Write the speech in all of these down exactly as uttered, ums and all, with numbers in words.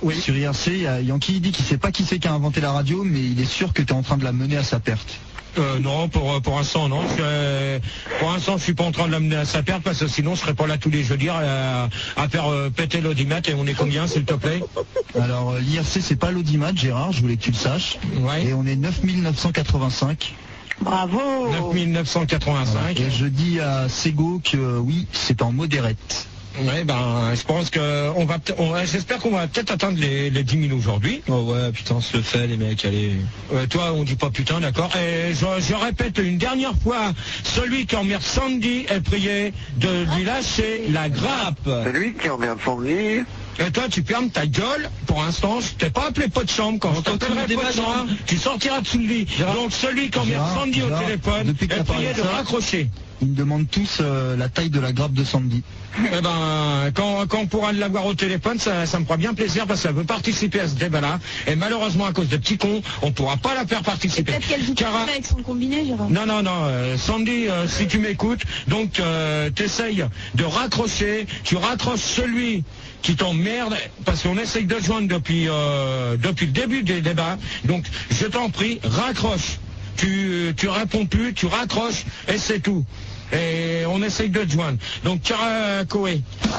Oui. Sur I R C, il y a Yankee, il dit qu'il sait pas qui c'est qui a inventé la radio, mais il est sûr que tu es en train de la mener à sa perte. Euh, non, pour pour l'instant non. Je, euh, pour l'instant, je suis pas en train de l'amener à sa perte parce que sinon, je serais pas là tous les jeudis à, à faire euh, péter l'audimat. Et on est combien, s'il te plaît? Alors euh, l'I R C, c'est pas l'audimat, Gérard. Je voulais que tu le saches. Ouais. Et on est neuf mille neuf cent quatre-vingt-cinq. Bravo. neuf mille neuf cent quatre-vingt-cinq. Et je dis à Sego que euh, oui, c'est en modérette. Ouais, ben, je pense que on va, on, j'espère qu'on va peut-être atteindre les, les dix mille aujourd'hui. Oh ouais, putain, se le fait, les mecs, allez. Euh, toi, on dit pas putain, d'accord. Et je, je répète une dernière fois, celui qui emmerde Sandy est prié de lui lâcher la grappe. Celui qui emmerde Sandy. Et toi, tu fermes ta gueule. Pour l'instant, je t'ai pas appelé pot de chambre. Quand je t'appellerai pot de chambre, tu sortiras dessous le lit. Donc, celui qui emmerde Sandy au téléphone est prié de raccrocher. Ils me demandent tous euh, la taille de la grappe de Sandy. Eh ben, quand, quand on pourra l'avoir au téléphone, ça, ça me fera bien plaisir parce qu'elle veut participer à ce débat-là. Et malheureusement, à cause de petits cons, on pourra pas la faire participer. Peut-être qu'elle joue Cara... avec son combiné, Gérard. Non, non, non. Euh, Sandy, euh, si tu m'écoutes, donc euh, t'essayes de raccrocher. Tu raccroches celui qui t'emmerde, parce qu'on essaye de joindre depuis, euh, depuis le début des débats. Donc, je t'en prie, raccroche. Tu, tu réponds plus, tu raccroches, et c'est tout. Et on essaye de te joindre. Donc, Cara Coé.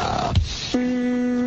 Hum,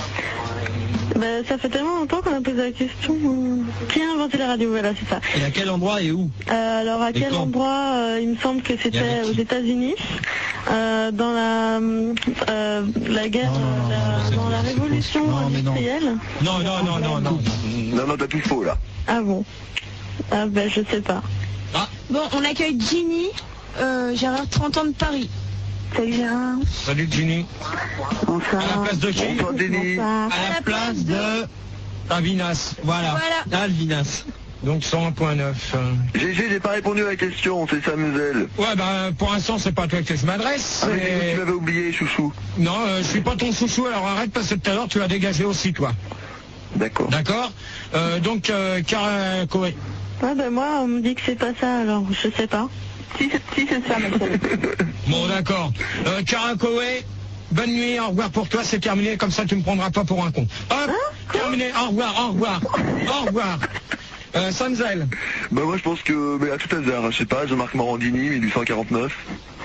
bah, ça fait tellement longtemps qu'on a posé la question. Qui a inventé la radio? Voilà, c'est ça. Et à quel endroit et où? euh, Alors, à et quel quand? endroit euh, Il me semble que c'était aux États-Unis, euh, dans la, euh, la guerre, non, non, non, la, non, dans la révolution non, mais non. industrielle. Non, non, non, non, non. Non, non, t'as tout faux là. Ah bon? Ah ben, je sais pas. Ah, Bon, on accueille Ginny, euh, Gérard, trente ans de Paris. Salut Gérard. salut Ginny. Bonsoir. À la place de qui? Bonsoir, Denis. Bonsoir. À la place de Alvinas. Voilà. Voilà. Alvinas. Donc cent un point neuf. G G, j'ai pas répondu à la question, c'est Samuel. Ouais, bah pour l'instant, c'est pas à toi que je m'adresse. Ah, mais mais- tu m'avais oublié, chouchou. Non, euh, je suis pas ton chouchou, alors arrête parce que tout à l'heure, tu as dégagé aussi, toi. D'accord. D'accord euh, Donc, euh, Cara Coé. Ouais, ben moi, on me dit que c'est pas ça, alors je sais pas. Si, si c'est ça, monsieur. Bon, d'accord. Euh, Cara Coé, bonne nuit, au revoir pour toi, c'est terminé, comme ça tu me prendras pas pour un con. Hop, terminé, au revoir, au revoir, au revoir. Euh, Sanzel. Bah moi je pense que, mais à tout hasard, je sais pas, Jean-Marc Morandini, mille huit cent quarante-neuf.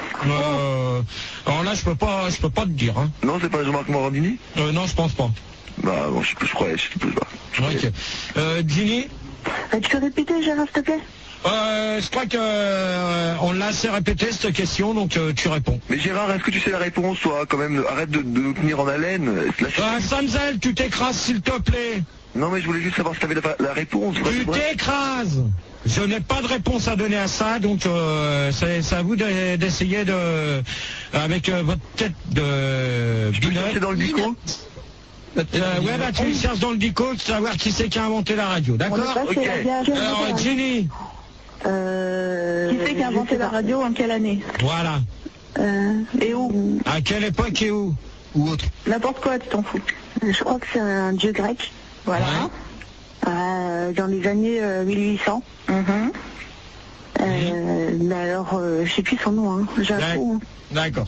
Euh, alors là, je peux pas, je peux pas te dire. Hein. Non, c'est pas Jean-Marc Morandini? Euh, non, je pense pas. Bah bon, je sais plus, je croyais, je sais plus, bah. Je croyais. Ok. Euh, Ginny. Tu peux répéter, Gérard, s'il te plaît? Euh, je crois que euh, on l'a assez répété cette question, donc euh, tu réponds. Mais Gérard, est-ce que tu sais la réponse, toi, quand même, arrête de, de nous tenir en haleine. Là, je- Euh, Sanzel, tu t'écrases s'il te plaît. Non mais je voulais juste savoir si t'avais la, la réponse. Tu t'écrases. Je n'ai pas de réponse à donner à ça, donc euh, c'est c'est à vous de- d'essayer de, avec euh, votre tête de Tu peux binocle. chercher dans le dico? Euh, ouais, bah tu cherches dans le dico de savoir qui c'est qui a inventé la radio, d'accord? On est passé Ok. la guerre. Alors, Ginny. Euh, qui c'est qui a inventé la radio en quelle année? Voilà. euh, Et où? À quelle époque et où? Ou autre. N'importe quoi, tu t'en fous. Je crois que c'est un dieu grec. Voilà. Ouais. Euh, dans les années euh, mille huit cents. Mhm. Euh, mais alors, euh, je sais plus son nom, hein. J'avoue. D'accord.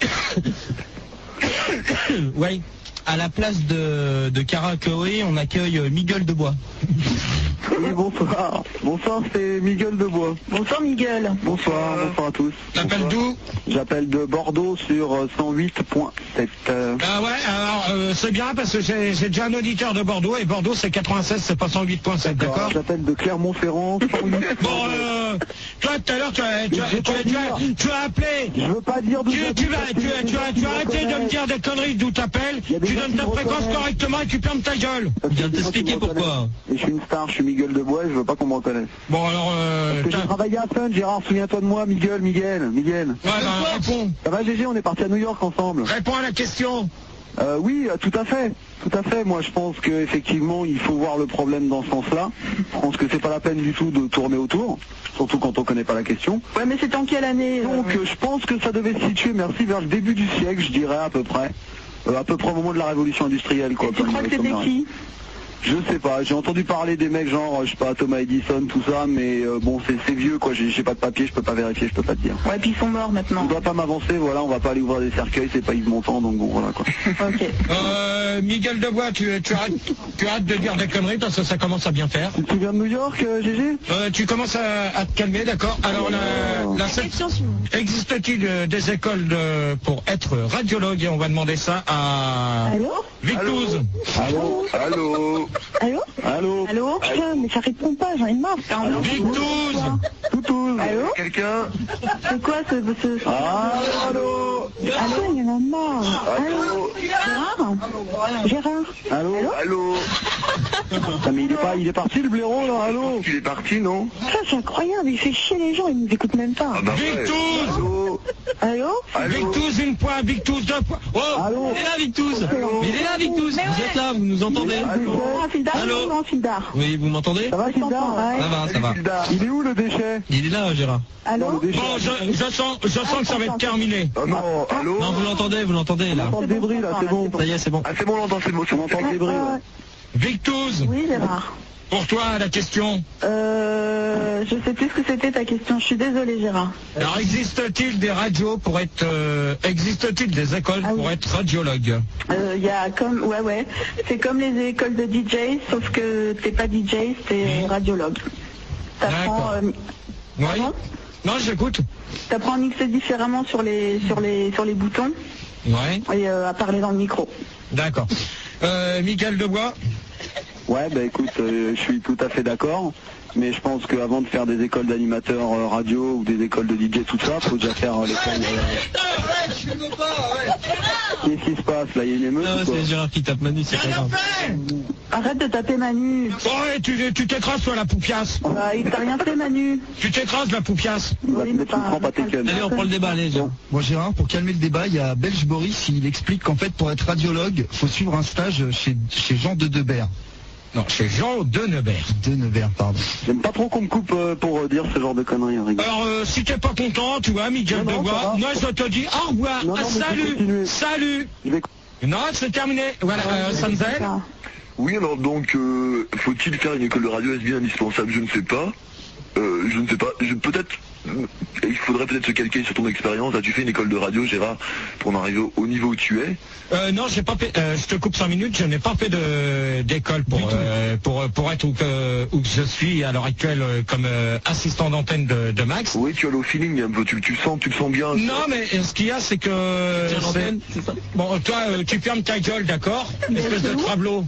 Oui. À la place de, de Cara Coé, on accueille euh, Miguel Debois. Oui, bonsoir. Bonsoir, c'est Miguel Debois. Bonsoir Miguel. Bonsoir, bonsoir à tous. T'appelles d'où? J'appelle de Bordeaux sur cent huit point sept. Ah ouais, alors euh, c'est bien parce que j'ai j'ai déjà un auditeur de Bordeaux et Bordeaux c'est quatre-vingt-seize, c'est pas cent huit point sept, d'accord? J'appelle de Clermont-Ferrand. Bon, euh, toi tout à l'heure tu as, tu, as, tu, as, tu, as, tu as appelé. Je veux pas dire d'où Tu, tu, vas, tu, as, tu, as, tu as arrêté de me dire des conneries d'où t'appelles, tu donnes ta fréquence correctement et tu fermes ta gueule. Il vient de t'expliquer pourquoi. Et je suis une star, je suis Miguel Debois et je veux pas qu'on me reconnaisse. Bon alors, euh, Parce que j'ai travaillé à Fun, Gérard, souviens-toi de moi, Miguel, Miguel, Miguel. ouais, bah, réponds, Ça va G G, on est parti à New York ensemble. réponds à la question. Euh, oui, euh, tout à fait, tout à fait. Moi, je pense qu'effectivement, il faut voir le problème dans ce sens-là. Je pense que c'est pas la peine du tout de tourner autour, surtout quand on connaît pas la question. Ouais, mais c'est en quelle année? euh, Donc, euh, je pense que ça devait se situer, merci, vers le début du siècle, je dirais à peu près. Euh, à peu près au moment de la révolution industrielle, quoi. Et tu comme- crois que comme c'était dans- qui? Je sais pas, j'ai entendu parler des mecs genre, je sais pas, Thomas Edison, tout ça, mais euh, bon, c'est c'est vieux quoi, j'ai j'ai pas de papier, je peux pas vérifier, je peux pas te dire. Ouais, puis ils sont morts maintenant. On doit pas m'avancer, voilà, on va pas aller ouvrir des cercueils, c'est pas Yves Montand, donc bon, voilà quoi. Ok. Euh, Miguel Debois, tu, tu, arrêtes, tu arrêtes de dire des conneries parce que ça commence à bien faire. Tu viens de New York, euh, G G Euh, tu commences à, à te calmer, d'accord? Alors, la, la sept- Question suivante. existe-t-il euh, des écoles de, pour être radiologue? Et on va demander ça à Allô Victouze. Allô Allô Allô Allô Allô Putain, mais ça répond pas, j'en ai marre. Victouze. Toutouz Allô Quelqu'un C'est quoi ce... ce... Ah, allô Allô, il y en a marre. Allô Gérard Gérard Allô Allô Ah, mais il est, pas, il est parti le blaireau là, allô Il est parti, non Ça, c'est incroyable, il fait chier les gens, ils nous écoutent même pas. bah Victouze. Allô Allô Allô Victouze, une point, Victouze, deux points. Oh, Allô Il est là, Victouze. Il est là, Victouze. Vous êtes là, vous nous entendez? Ah, Fildar, Allô non, Fildar. Oui, vous m'entendez? Ça va, Gildar Ouais. Ça va, ça va. Gildar. Il est où le déchet Il est là, Gérard. Allô Le déchet. bon, je, je sens, je sens que ça va être terminé. Oh non, allô Non, vous l'entendez, vous l'entendez, On là. entend le débris là, c'est bon. Ça y est, c'est bon. Ah c'est bon, on entend, c'est bon, on entend le débris là. Victouze, Oui, Gérard. pour toi, la question. Euh, je sais plus ce que c'était ta question, je suis désolée, Gérard. Alors, existe-t-il des radios pour être... euh, existe-t-il des écoles Ah oui. pour être radiologue? Euh, Il y a comme, ouais, ouais, c'est comme les écoles de D J, sauf que t'es pas D J, t'es radiologue. T'apprends, D'accord. euh, Oui. pardon Non, j'écoute. t'apprends à mixer différemment sur les, sur les, sur les boutons Ouais, et euh, à parler dans le micro. d'accord. Euh, Miguel Debois. Ouais, bah écoute, euh, je suis tout à fait d'accord. Mais je pense qu'avant de faire des écoles d'animateurs euh, radio ou des écoles de D J, tout ça, faut déjà faire euh, l'école. Euh... Qu'est-ce qui se passe là? Il y a une émeute Ah ouais, ou quoi c'est Gérard qui tape Manu, c'est pas grave. Arrête de taper Manu. Ouais, tu tu t'écrases, toi, la poupiasse. Bah, il t'a rien fait, Manu. Tu t'écrases, la poupiasse. Bah, Oui, mais tu me prends pas tes connes. Allez, on prend le débat, allez, Gérard. Bon Gérard, pour calmer le débat, il y a Belge Boris, il explique qu'en fait pour être radiologue, faut suivre un stage chez, chez Jean de Debert. Non, c'est Jean Denebert. De Nevers, pardon. J'aime pas trop qu'on me coupe euh, pour euh, dire ce genre de conneries. Hein, rigole. Alors, euh, si t'es pas content, tu vois, Miguel Non, non, Debois, ça va. moi, je te dis au revoir. Non, non, Ah, mais salut, continuez. salut. Je vais- Non, c'est terminé. Voilà, euh, Samzel. Oui, alors donc, euh, faut-il faire une école de radio? Est-ce bien indispensable? Je ne sais pas. Euh, je ne sais pas. Je, peut-être, euh, il faudrait peut-être se calquer sur ton expérience. As-tu fait une école de radio, Gérard, pour en arriver au, au niveau où tu es? Euh, non, j'ai pas fait. euh, je te coupe cinq minutes. Je n'ai pas fait de d'école pour euh, pour pour être où que où que je suis à l'heure actuelle euh, comme euh, assistant d'antenne de, de Max. Oui, tu as le feeling un peu. Tu, tu sens, tu le sens bien. Non, mais euh, ce qu'il y a, c'est que Tiens, c'est- l'antenne, c'est ça? bon, toi, euh, tu fermes ta gueule, d'accord? Espèce de travelot.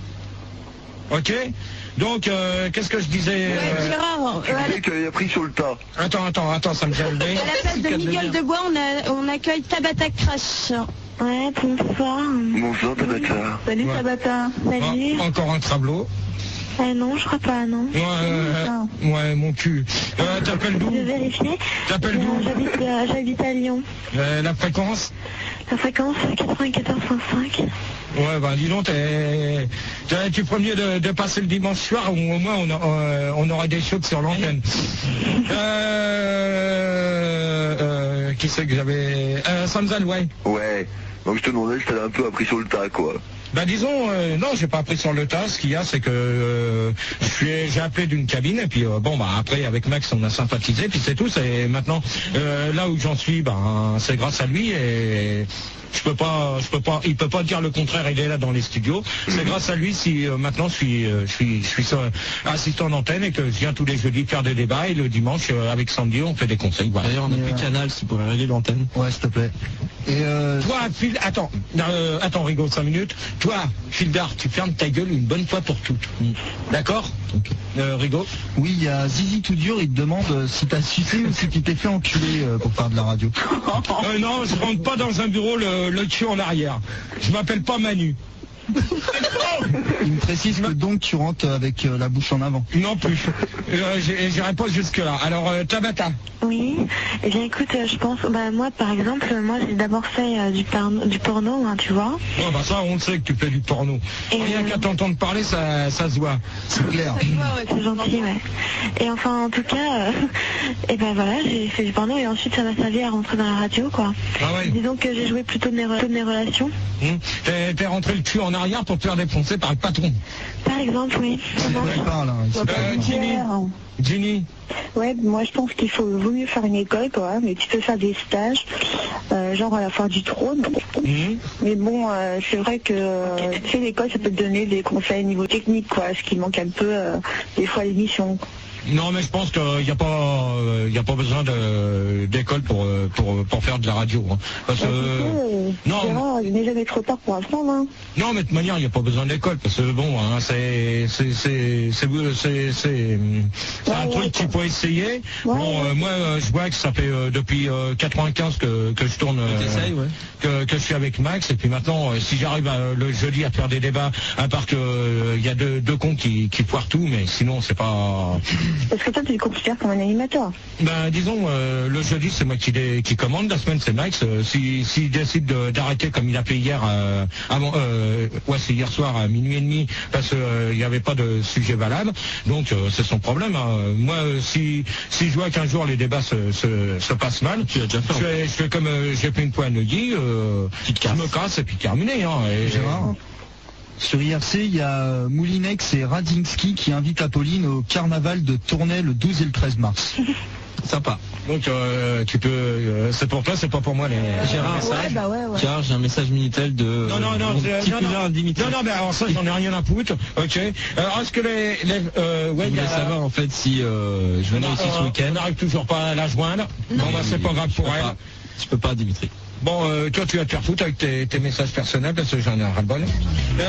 Ok. Donc, euh, qu'est-ce que je disais Ouais, euh, Gérard, Tu euh, à disais que tu avais appris sur le tas. Attends, attends, attends, ça me gêne. la, à la place de Miguel Debois, on, a, on accueille Tabata Crash. Ouais, bonsoir. Bonsoir, Tabata. Salut Ouais. Tabata. Salut. Ah, encore un travelot. Eh non, je crois pas, non. Ouais, euh, ouais, mon cul. Euh, T'appelles d'où? Je vais vérifier. T'appelles Euh, d'où? J'habite euh, j'habite à Lyon. Euh, La fréquence? La fréquence quatre-vingt-quatorze virgule cinq. Ouais, bah dis donc, t'es- t'es- tu ferais mieux de, de passer le dimanche soir où au moins on, a- euh, on aurait des choses sur l'antenne. Euh, euh, qui c'est que j'avais euh, Samzal, ouais. Ouais. Donc je te demandais si t'avais un peu appris sur le tas, quoi. Bah disons, euh, non, j'ai pas appris sur le tas. Ce qu'il y a, c'est que euh, je suis- j'ai appelé d'une cabine et puis euh, bon bah après avec Max on a sympathisé puis c'est tout. C'est maintenant euh, là où j'en suis, ben c'est grâce à lui et je peux pas, je peux pas, il peut pas dire le contraire. Il est là dans les studios. C'est grâce à lui si euh, maintenant je suis, euh, je suis, je suis euh, assistant d'antenne et que je viens tous les jeudis faire des débats et le dimanche euh, avec Sandy on fait des conseils. Voilà. D'ailleurs, on n'a Et, plus euh, Canal, si tu pourrais régler l'antenne. Ouais, s'il te plaît. Et euh, Toi, Phil, attends, euh, attends, Rigaud, cinq minutes. Toi, Phildar, tu fermes ta gueule une bonne fois pour toutes. D'accord euh, Rigaud oui, il y a Zizi tout dur, il te demande euh, si t'as sucé ou si tu t'es fait enculer euh, pour faire de la radio. euh, Non, je rentre pas dans un bureau le, le cul en arrière. Je m'appelle pas Manu. Il me précise que donc tu rentres avec euh, la bouche en avant. Non plus. Euh, j'ai- J'irai pas jusque-là. Alors, euh, Tabata. Oui. Eh bien, écoute, euh, je pense, bah moi, par exemple, moi, j'ai d'abord fait euh, du, porno, du porno, hein, tu vois. Oh, bah ça, on le sait que tu fais du porno. Et Rien euh, qu'à t'entendre parler, ça, ça se voit. C'est clair. C'est gentil, ouais. Et enfin, en tout cas, euh, et ben voilà, j'ai fait du porno et ensuite ça m'a servi à rentrer dans la radio, quoi. Ah ouais. Disons que j'ai joué plutôt de mes, re- de mes relations. Hum. T'es t'es rentré le cul en arrière pour te faire défoncer par un patin patron. Par exemple, oui. C'est quoi il parle, hein, il sait pas. Euh, Ginny. Ginny. Ouais, moi je pense qu'il faut vaut mieux faire une école quand même, mais tu peux faire des stages, euh, genre à la fin du trône. Mmh. Mais bon, euh, c'est vrai que euh, tu sais, l'école ça peut te donner des conseils au niveau technique, quoi, ce qui manque un peu euh, des fois à l'émission. Non, mais je pense qu'il n'y a pas, il y a pas besoin de, d'école pour, pour, pour faire de la radio. Hein. Parce que, euh, non, Gérard, il n'est jamais trop tard pour apprendre. Hein. non, mais de toute manière, il n'y a pas besoin d'école. Parce que bon, hein, c'est, c'est, c'est, c'est, c'est, c'est, c'est un Ouais, truc ouais, qu'il faut essayer. Ouais, bon, ouais. euh, moi, euh, je vois que ça fait euh, depuis euh, quatre-vingt-quinze que, que je tourne, euh, T'essayes, ouais. que, que je suis avec Max. Et puis maintenant, euh, si j'arrive à, le jeudi à faire des débats, à part que euh, il y a deux, deux cons qui, qui foirent tout, mais sinon, c'est pas... Parce que toi tu te considères comme un animateur. Ben disons, euh, le jeudi c'est moi qui, dé- qui commande, la semaine c'est Max. Euh, si s'il décide de- d'arrêter comme il a fait hier, euh, avant, euh, ouais c'est hier soir à minuit et demi, parce qu'il n'y avait pas de sujet valable, donc euh, c'est son problème. Hein. Moi, euh, si si je vois qu'un jour les débats se, se, se passent mal, Tu l'as déjà fait, je fais, je fais comme euh, j'ai fait une fois à Neuilly, euh, je me casse et puis terminé. Hein, et, Gérard, sur I R C, il y a Moulinex et Radzinski qui invitent Apolline au carnaval de Tournai le douze et le treize mars. Sympa. donc euh, tu peux, euh, c'est pour toi, c'est pas pour moi les. Gérard, Ouais, bah ouais, ouais. Gérard, j'ai un message Minitel de Non, non, non, mon c'est- petit non, cousin non. Dimitri. Non, non, mais alors ça, j'en ai rien à foutre. Ok. Alors, est-ce que les, les euh, ouais, Je il y voulais a- savoir en fait si euh, je venais Non, ici ce euh, week-end. on n'arrive toujours pas à la joindre. Bon, bah, c'est pas grave Je peux pour elle. pas. Je peux pas, Dimitri. Bon, euh, toi, tu vas te faire foutre avec tes, tes messages personnels parce que j'en ai un ras-le-bol. Euh,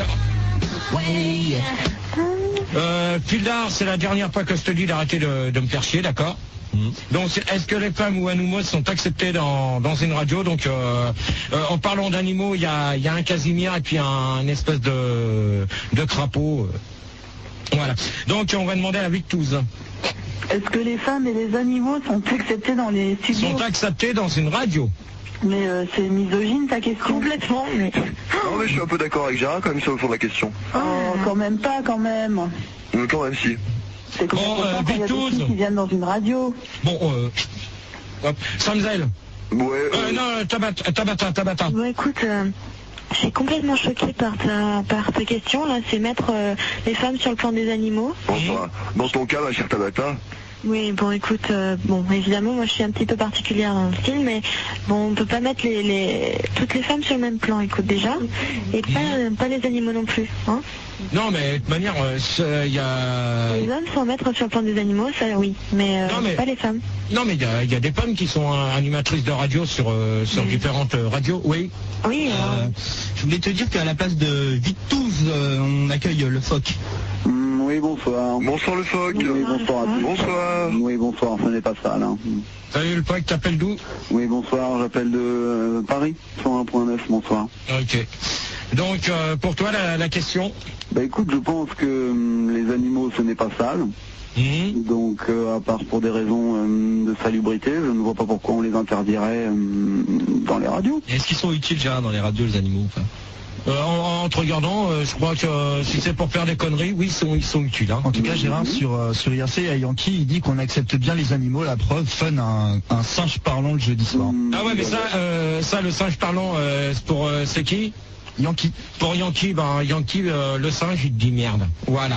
euh, Fildar, c'est la dernière fois que je te dis d'arrêter de, de me faire chier, d'accord? Mhm. Donc, c'est- est-ce que les femmes ou animaux sont acceptés dans, dans une radio? Donc, euh, euh, en parlant d'animaux, il y a, il y a un Casimir et puis un, un espèce de, de crapaud. euh. Voilà. Donc, on va demander à Victouze. Est-ce que les femmes et les animaux sont acceptés dans les Ils studios? sont acceptés dans une radio. Mais euh, c'est misogyne ta question. Complètement, mais... Non mais je suis un peu d'accord avec Gérard quand même sur le fond de la question. Oh, quand même pas, quand même. Euh, Quand même si. C'est comme Bon, ça euh, quand il y a des Victouze. filles qui viennent dans une radio. Bon, euh, hop, Samzel. Ouais, Euh, euh, non, Tabata, Tabata, Tabata. Bon, écoute, euh, je suis complètement choquée par ta, par ta question. Là, c'est mettre euh, les femmes sur le plan des animaux. enfin, dans ton cas, ma chère Tabata, Oui, bon, écoute, euh, bon, évidemment, moi, je suis un petit peu particulière dans le style, mais bon, on peut pas mettre les, les, toutes les femmes sur le même plan, écoute, déjà, et pas, euh, pas les animaux non plus, hein. Non, mais de toute manière, euh, c'est- il y a... Les hommes sont mettre sur le plan des animaux, ça, oui, mais, euh, Non, mais- pas les femmes. Non, mais il y a, il y a des femmes qui sont euh, animatrices de radio sur, euh, sur différentes euh, radios, oui. Oui, alors, Euh, je voulais te dire qu'à la place de Victouze, euh, on accueille le phoque. Hmm, oui, bonsoir. bonsoir le phoque. Oui, bonsoir à tous. Bonsoir. Oui, bonsoir, ce n'est pas ça, là. Salut, le pote, t'appelles d'où? Oui, bonsoir, j'appelle de euh, Paris, cent un point neuf, bonsoir. Ok. Donc, euh, pour toi, la, la question? Bah écoute, je pense que hum, les animaux, ce n'est pas sale. Mhm. Donc, euh, à part pour des raisons euh, de salubrité, je ne vois pas pourquoi on les interdirait euh, dans les radios. Est-ce qu'ils sont utiles, Gérard, dans les radios, les animaux ou pas? Euh, en, en te regardant, euh, je crois que euh, si c'est pour faire des conneries, oui, ils sont, ils sont utiles. Hein. En tout cas, Gérard, sur, euh, sur I R C, à Yankee, il dit qu'on accepte bien les animaux. La preuve, Fun a un, un singe parlant le jeudi soir. Hum, Ah ouais, mais ça, euh, ça le singe parlant, euh, c'est pour euh, c'est qui? Yankee. Pour Yankee, ben Yankee, euh, le singe, il te dit merde. Voilà.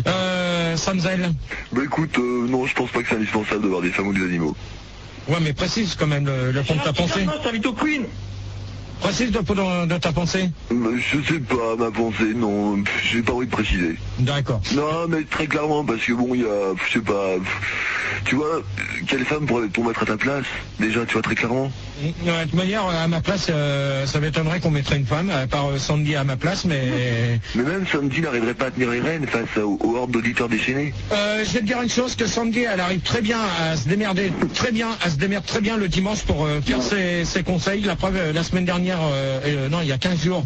Euh, Samzel. Bah écoute, euh, non, je pense pas que c'est indispensable d'avoir des femmes ou des animaux. Ouais, mais précise quand même le, le fond de ta pensée. Précise de, de, de ta pensée. Bah, je sais pas, ma pensée, non, pff, j'ai pas envie de préciser. D'accord. Non, mais très clairement, parce que bon, il y a, je sais pas, tu vois, quelle femme pourrait pour mettre à ta place? Déjà, tu vois, très clairement. De toute manière, à ma place, euh, ça m'étonnerait qu'on mettrait une femme, à part euh, Sandy à ma place, mais... Mais même Sandy n'arriverait pas à tenir les rênes face aux, aux hordes d'auditeurs déchaînés. Euh, je vais te dire une chose, que Sandy, elle arrive très bien à se démerder, très bien, à se démerder très bien le dimanche pour euh, faire ses, ses conseils. La preuve, euh, la semaine dernière, euh, euh, non, il y a quinze jours,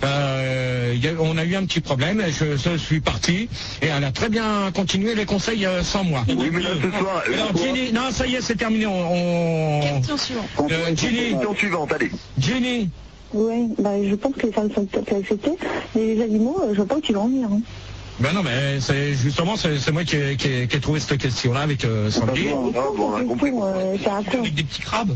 euh, il y a- on a eu un petit problème, et je, je suis parti, et elle a très bien continué les conseils euh, sans moi. Oui, mais là, ce soir... euh, Alors, Ginny, non, ça y est, c'est terminé, on... on... Question suivante. Euh, Ginny, Question suivante, allez. Ginny, Oui, bah, je pense que les femmes sont peut-être acceptées, mais les animaux, euh, je vois pas où tu vas en venir. Hein. ben non, mais c'est justement, c'est c'est moi qui ai, qui ai- qui ai trouvé cette question-là avec euh, Sandy. Ah, bon, on a compris. Euh, c'est un peu... Avec des petits crabes.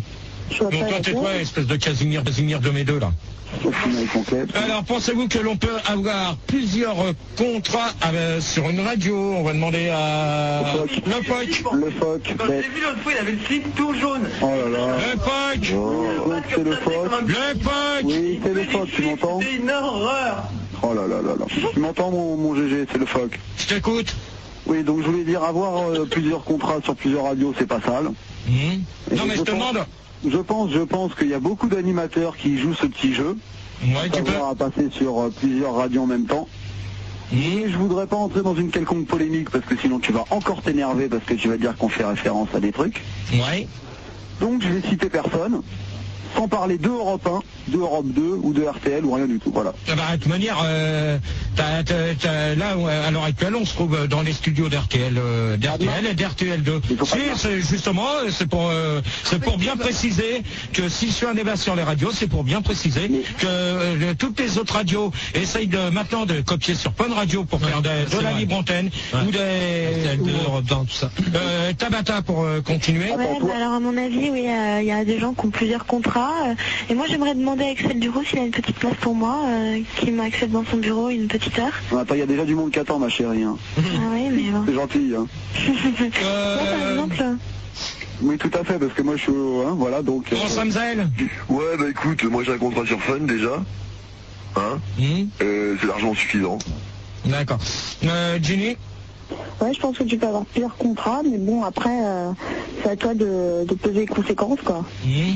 Je vois Donc pas toi, la t'es tête. quoi, espèce de Casimir, Casimir de mes deux, là? Au final, complet. Alors, pensez-vous que l'on peut avoir plusieurs euh, contrats euh, sur une radio? On va demander à... Le F O C. Le F O C. Le F O C. Quand je l'ai vu l'autre fois, il avait le slip tout jaune. Oh là là. Le F O C. Oh, donc c'est le F O C. Le F O C. Oui, c'est le F O C, tu m'entends? C'est une horreur. Oh là là là là. Tu m'entends mon, mon G G, c'est le F O C. Je t'écoute. Oui, donc je voulais dire, avoir euh, plusieurs contrats sur plusieurs radios, c'est pas sale. Mmh. Et Non, mais je te pense- demande. Je pense, je pense qu'il y a beaucoup d'animateurs qui jouent ce petit jeu. Ouais, tu peux. Savoir à passer sur euh, plusieurs radios en même temps. Mmh. Et je voudrais pas entrer dans une quelconque polémique parce que sinon tu vas encore t'énerver parce que tu vas dire qu'on fait référence à des trucs. Ouais. Donc je vais citer personne, sans parler de Europe un, de Europe deux ou de R T L ou rien du tout. Voilà. Ah bah, de toute manière, euh, t'as- t'as- t'as- là, ouais, à l'heure actuelle, on se trouve dans les studios d'R T L, euh, d'R T L et d'R T L deux. Il faut pas Si, dire. c'est justement, c'est pour, euh, c'est pour bien préciser que si je fais un débat sur les radios, c'est pour bien préciser que euh, toutes les autres radios essayent de maintenant de copier sur Pon Radio pour faire de, de c'est la vrai. libre antenne Ouais. ou des R T L deux, ou- Europe un, tout ça. euh, Tabata pour euh, continuer. Ouais, Attends, toi. bah alors à mon avis, oui, euh, il y a des gens qui ont plusieurs contrats. euh, et moi, j'aimerais demander à Axel Duroux s'il a une petite place pour moi, euh, qui m'accède dans son bureau une petite heure. Non, attends, il y a déjà du monde qui attend ma chérie. Hein. Ah oui, mais bon. C'est gentil. Hein. Euh, Moi, par exemple, euh, Oui, tout à fait, parce que moi je suis... Hein, voilà, donc... Bon, Samzel. Ouais, bah écoute, moi j'ai un contrat sur Fun déjà. Hein Hmm, euh, C'est largement suffisant. D'accord. Euh, Ginny. Ouais, je pense que tu peux avoir plusieurs contrats, mais bon, après, euh, c'est à toi de, de peser les conséquences, quoi. Hmm.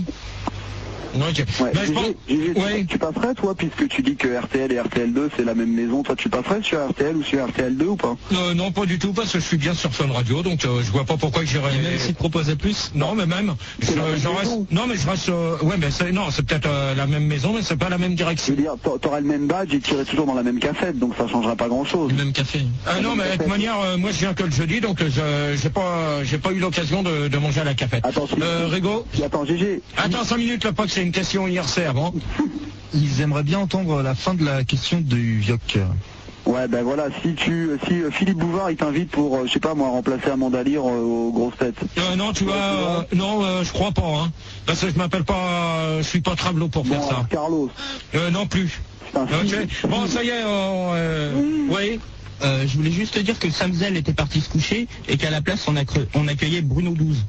Ok. Ouais, Ben, je Gégé, pense- Gégé, tu- ouais. tu passerais toi, puisque tu dis que R T L et R T L deux c'est la même maison, toi tu passerais sur R T L ou sur R T L deux ou pas? Euh, non, pas du tout, parce que je suis bien sur Fun Radio, donc euh, je vois pas pourquoi j'irais... Et même s'il te proposait plus. Non, mais même, je, C'est la même je reste... maison. Non, mais je reste... euh, Ouais, mais c'est... Non, c'est peut-être euh, la même maison, mais c'est pas la même Je direction. veux dire, t'a- t'aurais le même badge et tu irais toujours dans la même cassette, donc ça changera pas grand-chose. Le même café. Ah non, mais de toute manière, euh, moi je viens que le jeudi, donc euh, je j'ai pas j'ai pas eu l'occasion de, de manger à la cafette. Attends, si- Euh, Rigo. Puis attends, Gégé, Attends cinq minutes, là, pas que c'est une question I R C avant. Ils aimeraient bien entendre la fin de la question du Vioc. ouais ben voilà, si tu, si euh, Philippe Bouvard il t'invite pour, euh, je sais pas moi, remplacer Amanda Lear euh, aux grosses têtes. Euh, non, tu vois, euh, non, euh, je crois pas, hein. Parce que je m'appelle pas, euh, je suis pas Travelot pour Bon, faire ça. alors, Carlos, Euh, non plus. putain, Ok. si- Bon, ça y est, euh, euh, oui. Euh, je voulais juste te dire que Samzel était parti se coucher et qu'à la place on, a creux- on accueillait Bruno douze.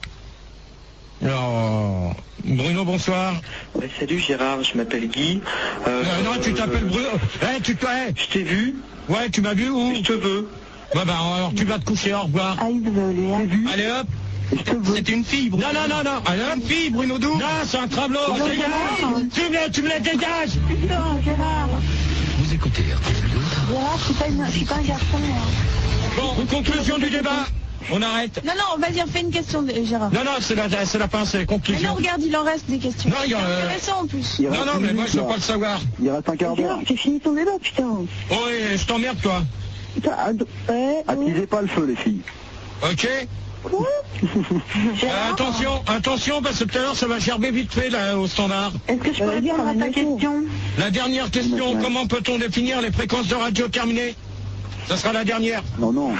Alors, Bruno, bonsoir. Ouais, salut Gérard, je m'appelle Guy. Euh, Euh, non, tu t'appelles euh, Bruno. Eh, tu te... eh, Je t'ai vu, ouais, tu m'as vu où? je te veux. Ouais, bah, alors tu vas te coucher, au revoir. Ah, il veut aller, hein. Allez hop. C'était une fille, Bruno. Non, non, non, non. Allez hop, fille, Bruno douze. Non, c'est un Travelot. Dégage. Tu me, tu me la dégages. Putain, Gérard. Vous écoutez R T L deux. Gérard, je suis pas, une- je suis pas un garçon, moi. Bon, conclusion du débat. On arrête. Non, non, vas-y, refais une question, de- Gérard. Non, non, c'est la, c'est la fin, c'est la Mais conclusion. non, regarde, il en reste des questions. Non, il y a, C'est euh, intéressant en plus. il Non, reste non, une mais moi, minute, je veux là. pas le savoir. Il reste un quart d'heure. Gérard, j'ai fini ton débat, putain. Oh, et je t'emmerde, toi. Putain, ah, d- ouais, Attisez pas le feu les filles. Ok. quoi Euh, attention, attention, parce que tout à l'heure, ça va gerber vite fait, là, au standard. Est-ce que je peux Euh, répondre à ta Gérard, question? La dernière question, Ouais. comment peut-on définir les fréquences de radio terminées? Ça sera la dernière. Non, non.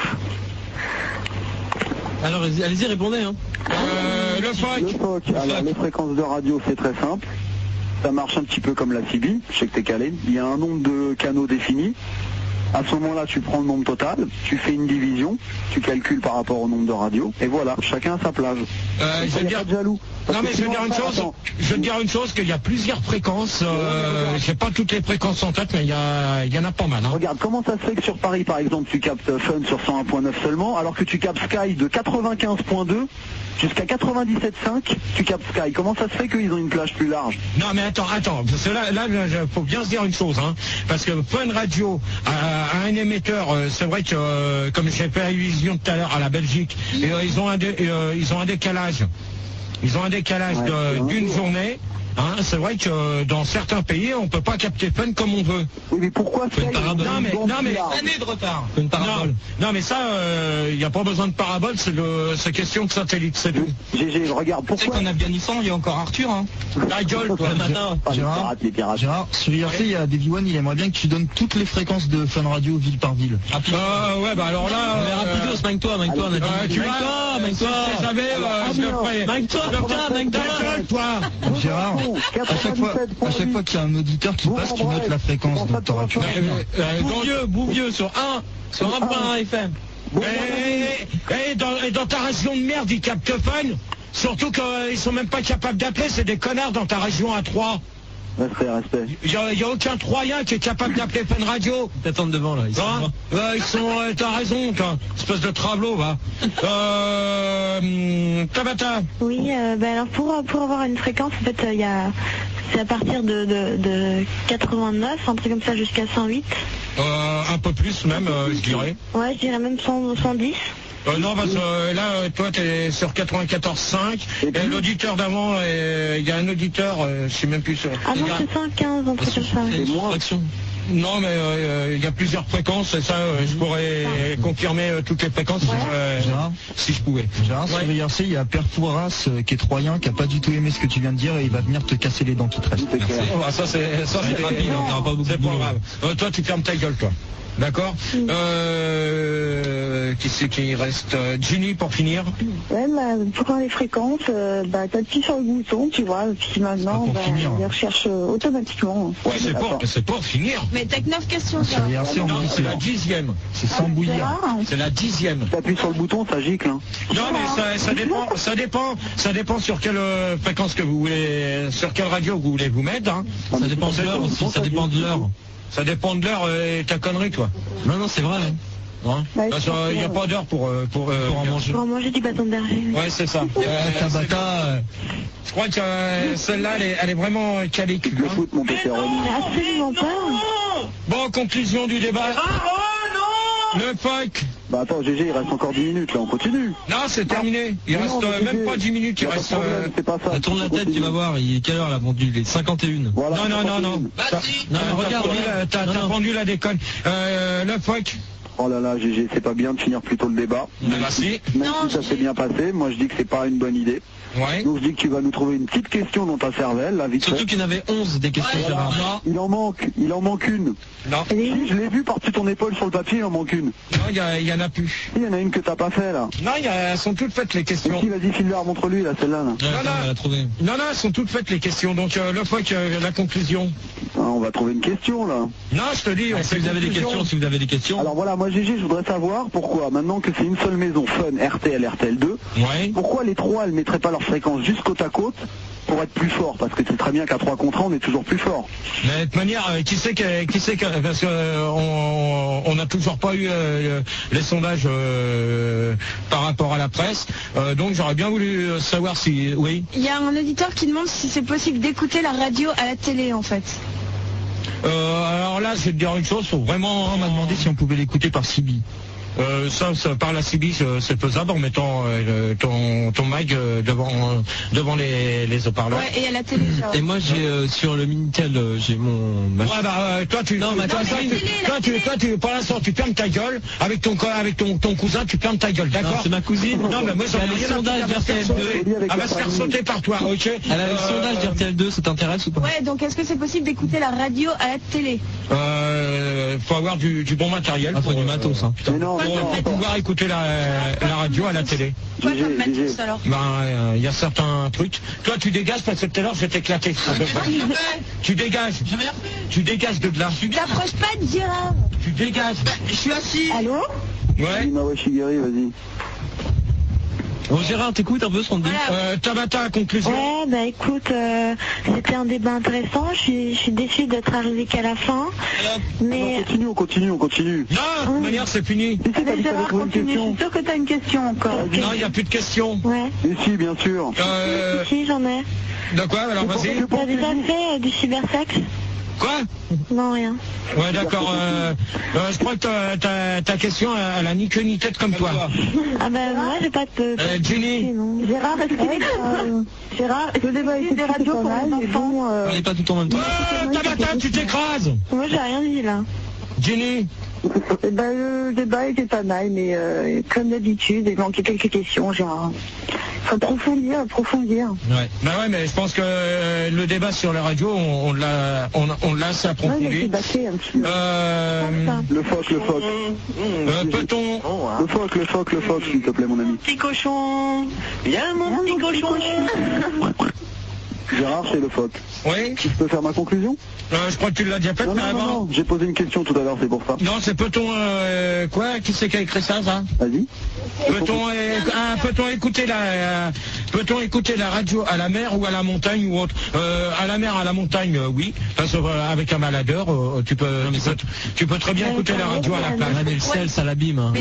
Alors allez-y, allez-y, répondez. Hein. Euh, le Le F O C. F O C, alors les fréquences de radio c'est très simple. Ça marche un petit peu comme la C B, je sais que t'es calé. Il y a un nombre de canaux définis. À ce moment-là, tu prends le nombre total, tu fais une division, tu calcules par rapport au nombre de radios, et voilà, chacun a sa plage. Euh, je Il vais n'y a dire... pas de jaloux. Parce Non que mais je vais sinon, dire une attends, chose, attends. je vais dire une chose, qu'il y a plusieurs fréquences, euh, je sais pas toutes les fréquences en tête, mais il y, a, il y en a pas mal. Hein. Regarde, comment ça se fait que sur Paris, par exemple, tu captes Fun sur cent un point neuf seulement, alors que tu captes Sky de quatre-vingt-quinze point deux jusqu'à quatre-vingt-dix-sept point cinq, tu captes Sky. Comment ça se fait qu'ils ont une plage plus large? Non mais attends, attends, parce que là, là, il faut bien se dire une chose, hein, parce que Fun Radio a, a un émetteur, euh, c'est vrai que, euh, comme j'ai fait allusion tout à l'heure à la Belgique, et, euh, ils, ont un dé- euh, ils ont un décalage, ils ont un décalage Ouais, de- c'est un d'une jour. journée, Hein, c'est vrai que euh, dans certains pays, on peut pas capter Fun comme on veut. Oui, mais pourquoi Faut une ça, parabole. Non mais, non mais, Année de retard. Faut une parabole. non, non mais ça, il n'y a pas besoin de parabole, c'est le, c'est question de satellite, c'est tout. G G, regarde, Tu sais pourquoi qu'en Afghanistan, il y a encore Arthur, hein. La gueule, toi. Matin. Pas les Gérard, pirates, les pirates. Gérard, sur I R C, il y a Davy One, il aimerait bien que tu donnes toutes les fréquences de Fun Radio ville par ville. Euh, ouais, bah alors là... Mais euh, rapidos, magne-toi, magne-toi, on a dit. euh, tu Magne-toi, vois, magne-toi. si j'avais, euh, je le ferais. Magne-toi, Je le putain, ferais. magne-toi. Ta gueule, toi. Gérard, à chaque fois, à chaque fois qu'il y a un auditeur qui passe, tu notes la fréquence, donc t'auras pu Euh, finir. euh, donc, Bouvieux, Bouvieux, sur un, sur un point un F M. Et, et dans, et dans ta région de merde, ils captent Fun. Surtout qu'ils sont même pas capables d'appeler, c'est des connards dans ta région à Troyes. Respect, respect. Il n'y a, y a aucun Troyen qui est capable d'appeler Fun Radio. T'attends devant, là. Ils sont Hein devant. Ouais, ils sont... euh, T'as raison, toi. Espèce de travelot, va. Euh... hum, Tabata. Oui, euh, bah alors pour, pour avoir une fréquence, en fait, il y a, c'est à partir de, de, de quatre-vingt-neuf, un truc comme ça, jusqu'à cent huit. Euh, un peu plus même, euh, je dirais. Ouais, je dirais même cent, cent dix. Euh, non, parce que euh, là, euh, toi, t'es sur quatre-vingt-quatorze virgule cinq. Et l'auditeur d'avant, euh, il y a un auditeur, euh, je sais même plus sur... Ah non, il y a- c'est cent quinze, un truc comme ça. Et moi, Action. Non, mais euh, il y a plusieurs fréquences, et ça, euh, je pourrais confirmer euh, toutes les fréquences si, euh, Gérard, si je pouvais. Gérard, sur Ouais. I R C, il y a Père Fouras, euh, qui est troyen, qui a pas du tout aimé ce que tu viens de dire, et il va venir te casser les dents qui te restent. c'est clair. Oh, bah, ça, c'est ça, c'est rapide, on n'aura pas beaucoup de C'est pas boulot. grave. Euh, toi, tu fermes ta gueule, toi. D'accord. Euh, qui c'est qui reste euh, Ginny pour finir. Ouais, bah, pour voir les fréquences, euh, bah, t'appuies sur le bouton, tu vois, et puis maintenant, pour bah, finir. il recherche euh, automatiquement. Ouais, c'est d'accord. pour, c'est pour finir. Mais t'as que neuf questions, Sur I R C, on Non, dit c'est c'est la dixième. c'est sans bouillir. Gérard, C'est la dixième. T'appuies sur le bouton, ça gicle. Hein. Non, mais ça, ça dépend, ça dépend, ça dépend sur quelle euh, fréquence que vous voulez, sur quelle radio vous voulez vous mettre. Hein. Ça dépend de l'heure aussi, ça dépend de l'heure. Ça dépend de l'heure et ta connerie, toi. Non, non, c'est vrai. hein. Hein. Ouais, Parce qu'il n'y a pas d'heure pour euh, pour, euh, Pour en manger. Pour manger du bâton de berger. oui. Ouais, c'est ça. Euh, Euh, Tabata, euh, je crois que euh, celle-là, elle est, elle est vraiment calique. Le hein. foot, mon pépéroni. Mais absolument pas. Bon, conclusion du débat. Le fuck. Bah attends, G G, il reste encore dix minutes, là, on continue. Non, c'est terminé. Il Non, reste non, euh, mais même G G, pas dix minutes. y Il a pas de reste. problème, euh, c'est pas ça. Elle tourne la tête, tu vas voir. Il est quelle heure, là, vendu? Il est cinquante et une. Voilà, Non, ça non, non, non. continue. T'as- Non, t'as regarde, pendu regarde. la- T'as Non, t'as non. pendu la déconne. Euh, le fuck. Oh là là, G G, c'est pas bien de finir plus tôt le débat. Bah si. Même Non, si ça G G. s'est bien passé, moi je dis que c'est pas une bonne idée. Ouais. Donc je dis que tu vas nous trouver une petite question dans ta cervelle, là, vite Surtout fait. qu'il y en avait onze des questions, Gérard. Non, Il en manque, il en manque une. non, Si, je l'ai vu par-dessus ton épaule sur le papier, il en manque une. non, il y, a- il y en a plus. Si, il y en a une que t'as pas fait, là. Non, il y a- elles sont toutes faites les questions. Si, vas-y, file-leur, montre-lui, là, celle-là, là. Ouais, non. attends, elle a trouvé. Non, non, elles sont toutes faites les questions. Donc euh, le fuck, euh, la conclusion. Ah, on va trouver une question, là. Non, je te dis. On Ah, si fait vous avez des conclusion. questions, si vous avez des questions. Alors voilà, moi G G, je voudrais savoir pourquoi, maintenant que c'est une seule maison, Fun, R T L, R T L deux, Ouais. pourquoi les trois, elles mettraient pas leur fréquence juste côte à côte pour être plus fort? Parce que c'est très bien qu'à trois contre un, on est toujours plus fort. Mais de toute manière, euh, qui sait que, qui sait que, parce qu'on on on n'a toujours pas eu euh, les sondages euh, par rapport à la presse. Euh, donc j'aurais bien voulu savoir si, oui. Il y a un auditeur qui demande si c'est possible d'écouter la radio à la télé, en fait. Euh, alors là, je vais te dire une chose, faut vraiment. on m'a demandé si on pouvait l'écouter par C B. Euh, ça, ça, par la C B, euh, c'est faisable en mettant euh, le- ton, ton mic euh, devant, euh, devant les, les haut-parleurs. Ouais, et à la télé, genre. Et moi, j'ai euh, sur le Minitel, euh, j'ai mon Ouais, machin. bah, euh, toi, tu, Non, mais toi, attends, toi, la tu- télé, la toi, tu, télé. toi, tu, pour l'instant, tu fermes ta gueule avec ton, co- avec ton, ton cousin, tu fermes ta gueule, Non, d'accord? c'est ma cousine. Non, mais moi, j'en ai Elle a les rien à sondages foutre, elle va se faire d'R T L sauter. deux. Elle va se faire sauter par toi, ok? Elle a le Euh, sondage d'R T L deux, ça t'intéresse ou pas? Ouais, donc est-ce que c'est possible d'écouter la radio à la télé? Euh, faut avoir du, du bon matériel. Ah, faut pour, du matos, hein. Mais non, mais non, Pour attends. pouvoir écouter la, la radio à la télé. Quoi G G, comme G G. matos, alors? Ben, euh, il y a certains trucs. Toi, tu dégages parce que tout à l'heure, je vais t'éclater. Tu dégages. Tu dégages de là. T'approches pas de Gérard. Tu dégages. Je suis assis. Allô? Ouais. Mawa Shigeri, vas-y. Bon, Gérard, t'écoutes un peu ce qu'on te dit? Voilà. Euh, Tabata, conclusion. Ouais, bah écoute, euh, c'était un débat intéressant. Je suis, je suis déçue d'être arrivée qu'à la fin. On Mais continue, on continue, on continue. Non, de toute manière, c'est fini. Si, si, t'as dit que t'avais Gérard, trouvé une continue, je question. suis sûre que t'as une question encore. Non, il n'y a plus de questions. ouais, Et si, bien sûr. Euh, si j'en ai. de quoi? Alors, vas-y. Je T'as pense déjà que- fait euh, du cybersex? Quoi? Non, rien. Ouais, d'accord. Euh, euh, je crois que ta, ta, ta question, elle a ni queue ni tête comme toi. Ah ben moi j'ai pas de... Euh, Jenny. Gérard, est-ce que euh, Gérard, est-ce que le débat était des radios pour les enfants euh... On n'est pas tout en même temps. Oh, Tabata, tu t'écrases. Moi j'ai rien dit là. Jenny. Eh ben, le débat était pas mal, mais euh, comme d'habitude, il manquait quelques questions, Gérard. Faut approfondir, approfondir. Ouais. Bah ouais, mais je pense que euh, le débat sur la radio, on, on l'a, on, on l'a assez approfondi. Ouais, il un petit peu. Euh, Le phoque, le phoque. euh, peut-on... Le phoque, le phoque, le phoque, s'il te plaît, mon ami. Petit cochon. Viens, mon petit cochon. Gérard, c'est le phoque. Oui. Je peux faire ma conclusion? euh, Je crois que tu l'as déjà fait, Non, mais non, non, avant. non, j'ai posé une question tout à l'heure, c'est pour ça. Non, c'est peut-on... Euh, quoi? Qui c'est qui a écrit ça, ça? Vas-y. Peut-on euh, ah, peut-on écouter la euh, peut-on écouter la radio à la mer ou à la montagne ou autre? euh, À la mer, à la montagne, euh, oui. Parce que euh, avec un baladeur, euh, tu peux tu peux, tu peux très bien écouter la radio à la plage. Ouais, mais le sel, ça l'abîme. Hein. Mais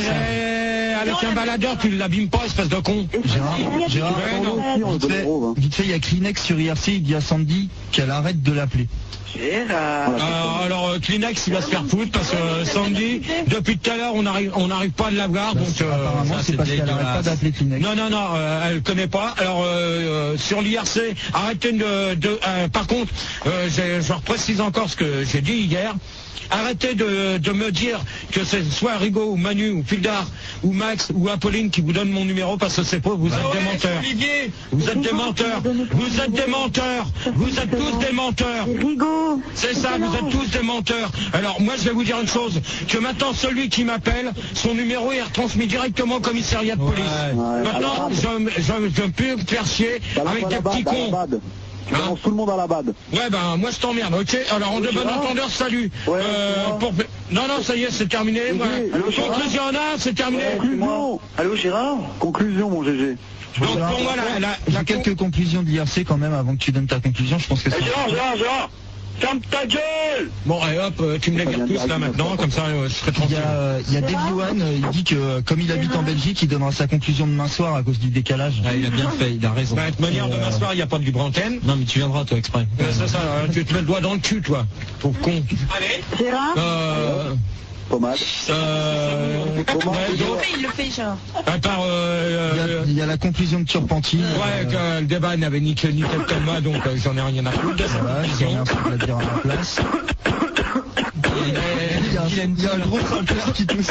euh, avec un baladeur, tu ne l'abîmes pas, espèce de con. Gérard, Gérard, Ouais, non. Aussi, on le vite donne fait, au rose, hein. vite fait, il y a Kleenex sur I R C, il dit à Sandy qu'elle arrête de l'appeler. Gérard. Euh, alors euh, Kleenex il va se faire foutre parce que euh, Sandy, depuis tout à l'heure on n'arrive on n'arrive pas à l'avoir, donc euh, Apparemment, ça, c'est parce qu'elle arrête pas dégueulasse. d'appeler Kleenex. Non, non, non, euh, elle connaît pas. Alors, euh, euh, sur l'I R C, arrêtez de... de euh, par contre, euh, j'ai- je reprécise encore ce que j'ai dit hier. Arrêtez de, de me dire que c'est soit Rigaud ou Manu ou Pildar ou Max ou Apolline qui vous donne mon numéro parce que c'est pas, vous êtes des menteurs. Vous êtes des menteurs. Vous êtes des menteurs. Vous êtes tous des menteurs. Rigaud. C'est ça, vous êtes tous des menteurs. Alors moi je vais vous dire une chose, que maintenant celui qui m'appelle, son numéro est retransmis directement au commissariat de police. Ouais. Maintenant, je, je, je peux plus me faire chier Balance avec à des la petits bad, à la cons. bad. Tu Hein? balances tout le monde à la bad. Ouais ben moi je t'emmerde, ok. Alors en de bon Gérard entendeur, salut. Ouais, Euh, c'est moi. pour... Non, non, ça y est, c'est terminé. G G, Moi. allô, Gérard Conclusion, là, c'est terminé. Conclusion. Allô, Gérard. Conclusion, mon G G. Donc pour moi, la, la, J'ai la con- quelques conclusions de l'I R C quand même avant que tu donnes ta conclusion. Je pense que c'est... Gérard, Gérard, Gérard, ferme ta gueule. Bon, allez hop, euh, tu me les vires tous là maintenant, comme ça euh, je serai Il y tranquille. a, euh, il y a Davy One, euh, il dit que euh, comme il habite en Belgique, il donnera sa conclusion demain soir à cause du décalage. Ah, il a bien fait, il a raison. Bah, de toute manière, demain soir, il n'y a pas de libre antenne. Non, mais tu viendras, toi, exprès. Euh, ça, ça, euh, tu te mets le doigt dans le cul, toi. Pauvre con. Gérard. Euh... Pas mal. Euh... Comment ouais, donc, Il le fait, Gérard. à part... Il y, a, Euh... il y a la conclusion de Turpentine. Ouais, que le débat n'avait ni queue ni tête comme moi, donc euh, j'en ai rien à foutre. Voilà, j'ai rien à dire à ma place. Il y a, il y a un gros Saint-Pierre qui tousse.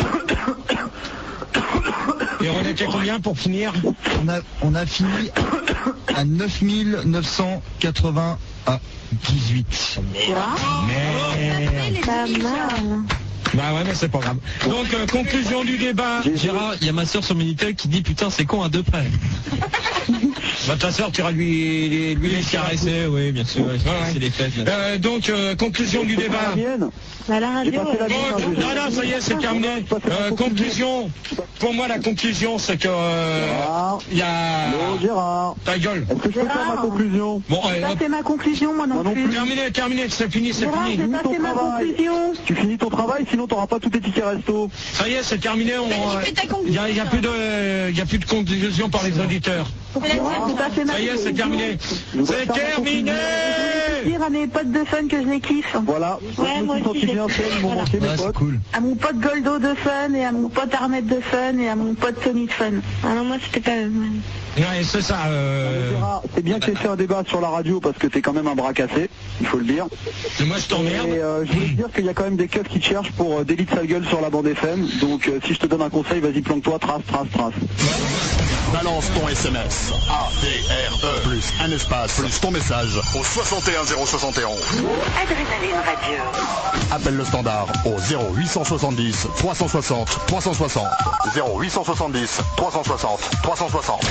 Et on était combien pour finir? On a, on a fini à neuf mille neuf cent quatre-vingt-dix-huit. Merde. Pas mal. Bah ouais, mais c'est pas grave. Donc, euh, conclusion du débat. Gérard, il y a ma soeur sur Minitel qui dit putain, c'est con à deux près. Bah, ta soeur, tu iras lui, lui, lui Les laisser caresser, oui, bien sûr. Ouais, C'est les fesses. là. Euh, donc, euh, conclusion du débat. La mienne. Bah, la J'ai radio. passé la euh, mienne. Bon, hein, G G. non, non, ça y est, c'est terminé. Euh, conclusion. Pour moi, la conclusion, c'est que euh, Gérard. il y a Allô, Gérard. ta gueule. Est-ce que je peux faire ma conclusion? Bon, allez, Ça hop. c'est ma conclusion, moi non Moi non plus. plus. Terminé, terminé, c'est fini, c'est Gérard, fini. j'ai pas fait ma conclusion. Tu finis ton travail, sinon t'auras pas tous tes tickets resto. Ça y est, c'est terminé. On, fais ta conclusion. il y a, il y a plus de, il y a plus de conclusion par les auditeurs. Gérard, j'ai pas fait ma Ça y est, c'est conclusion. terminé. C'est terminé. Je veux dire à mes potes de fun que je les kiffe. Voilà. Ouais, moi je me aussi, suis senti j'ai- bien seul, ils m'ont voilà. manqué mes Ouais, c'est potes. cool. À mon pote Goldo de fun et à mon pote Armette de fun et à mon pote Tony de fun. Ah non, moi c'était pas... Ouais, c'est ça. Euh... Gérard, c'est bien que tu aies fait un débat sur la radio parce que t'es quand même un bras cassé, il faut le dire. Moi, je t'emmerde. Et euh, je voulais te dire qu'il y a quand même des keufs qui te cherchent pour euh, délit de sale gueule sur la bande F M. Donc euh, si je te donne un conseil, vas-y planque-toi, trace, trace, trace. Balance ton S M S A D R E plus un espace plus ton message au soixante et un zéro soixante et onze. Adrénaline Radio. Appelle le standard au zéro huit cent soixante-dix trois cent soixante trois cent soixante. zéro huit cent soixante-dix trois cent soixante trois cent soixante.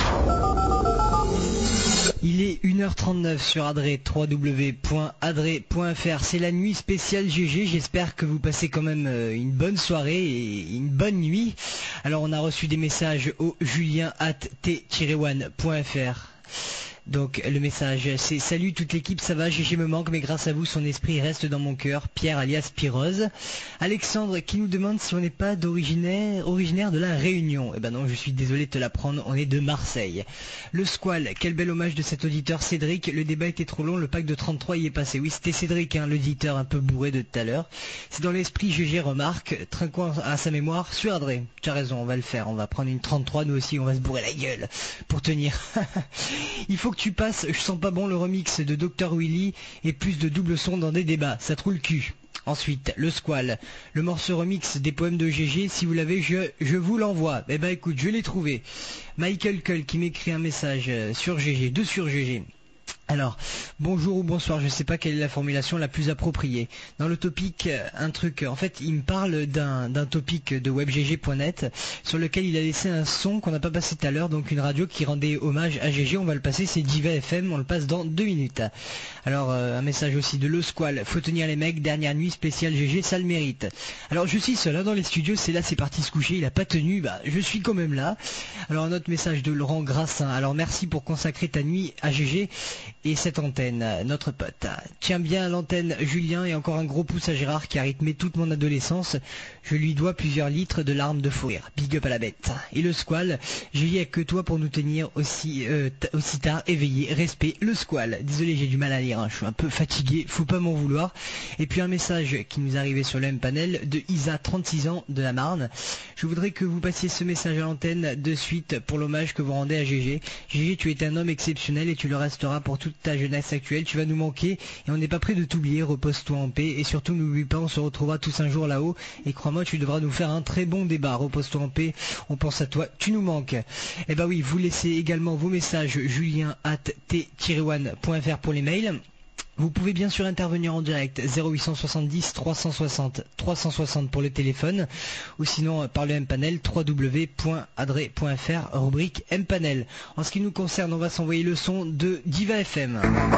Il est une heure trente-neuf sur Adré, w w w point adré point f r. C'est la nuit spéciale G G. J'espère que vous passez quand même euh, une bonne soirée et une bonne nuit. Alors on a reçu des messages au julien arobase t tiret one point f r. Donc le message c'est: salut toute l'équipe, ça va, G G me manque mais grâce à vous son esprit reste dans mon cœur. Pierre alias Pyrose. Alexandre qui nous demande si on n'est pas d'originaire originaire de la Réunion. Eh ben non, je suis désolé de te l'apprendre, on est de Marseille. Le Squal, quel bel hommage de cet auditeur Cédric, le débat était trop long, le pack de trente-trois y est passé. Oui, c'était Cédric, hein, l'auditeur un peu bourré de tout à l'heure. C'est dans l'esprit, G G remarque, trinquant à sa mémoire sur Adré. Tu as raison, on va le faire, on va prendre une trente-trois, nous aussi, on va se bourrer la gueule pour tenir. Il faut que tu passes, je sens pas bon le remix de docteur Willy et plus de double son dans des débats, ça trouve le cul. Ensuite, le Squal, le morceau remix des poèmes de G G, si vous l'avez, je, je vous l'envoie. Eh ben écoute, je l'ai trouvé. Michael Cull qui m'écrit un message sur G G, deux sur G G. Alors, bonjour ou bonsoir, je ne sais pas quelle est la formulation la plus appropriée. Dans le topic, un truc, en fait, il me parle d'un d'un topic de webgg point net sur lequel il a laissé un son qu'on n'a pas passé tout à l'heure, donc une radio qui rendait hommage à G G, on va le passer, c'est Diva F M, on le passe dans deux minutes. Alors, euh, un message aussi de Le Squal, faut tenir les mecs, dernière nuit spéciale G G, ça le mérite. Alors, je suis seul, hein, dans les studios, c'est là, c'est parti se coucher, il a pas tenu, bah, je suis quand même là. Alors, un autre message de Laurent Grassin, alors merci pour consacrer ta nuit à G G. Et cette antenne, notre pote. Tiens bien l'antenne Julien et encore un gros pouce à Gérard qui a rythmé toute mon adolescence. Je lui dois plusieurs litres de larmes de fou rire. Big up à la bête. Et le Squal, j'y ai que toi pour nous tenir aussi, euh, aussi tard éveillés. Respect, le Squal. Désolé, j'ai du mal à lire, hein. Je suis un peu fatigué, faut pas m'en vouloir. Et puis un message qui nous arrivait sur le M-Panel de Isa, trente-six ans, de la Marne. Je voudrais que vous passiez ce message à l'antenne de suite pour l'hommage que vous rendez à G G. G G, tu es un homme exceptionnel et tu le resteras pour toute ta jeunesse actuelle, tu vas nous manquer et on n'est pas prêt de t'oublier, repose-toi en paix et surtout n'oublie pas, on se retrouvera tous un jour là-haut et crois-moi tu devras nous faire un très bon débat, repose-toi en paix, on pense à toi, tu nous manques. Et bah oui, vous laissez également vos messages julien arobase t tiret one point f r pour les mails. Vous pouvez bien sûr intervenir en direct, zéro huit cent soixante-dix trois cent soixante trois cent soixante pour le téléphone, ou sinon par le M-Panel, w w w point adré point f r, rubrique M-Panel. En ce qui nous concerne, on va s'envoyer le son de Diva F M.